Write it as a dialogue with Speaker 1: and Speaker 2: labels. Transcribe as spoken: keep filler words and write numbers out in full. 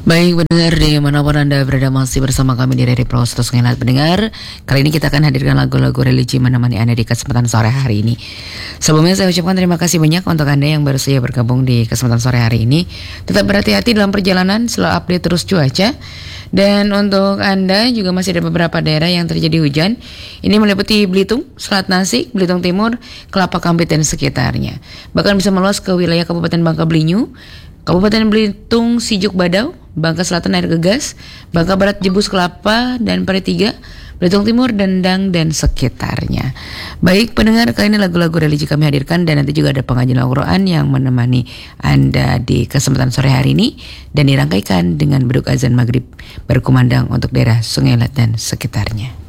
Speaker 1: Baik pendengar dimanapun Anda berada, masih bersama kami di Radio Pro Terus Ngelat pendengar. Kali ini kita akan hadirkan lagu-lagu religi menemani Anda di kesempatan sore hari ini. Sebelumnya saya ucapkan terima kasih banyak untuk Anda yang baru saja bergabung di kesempatan sore hari ini. Tetap berhati-hati dalam perjalanan, selalu update terus cuaca. Dan untuk Anda juga masih ada beberapa daerah yang terjadi hujan. Ini meliputi Belitung, Selat Nasik, Belitung Timur, Kelapa Kampit dan sekitarnya. Bahkan bisa meluas ke wilayah Kabupaten Bangka Belitung, Kabupaten Belitung, Sijuk Badau, Bangka Selatan Air Gegas, Bangka Barat Jebus Kelapa dan Pari tiga, Belitung Timur, Dendang dan sekitarnya. Baik pendengar, kali ini lagu-lagu religi kami hadirkan dan nanti juga ada pengajian Al-Quran yang menemani Anda di kesempatan sore hari ini dan dirangkaikan dengan beduk azan maghrib berkumandang untuk daerah Sungai Lat dan sekitarnya.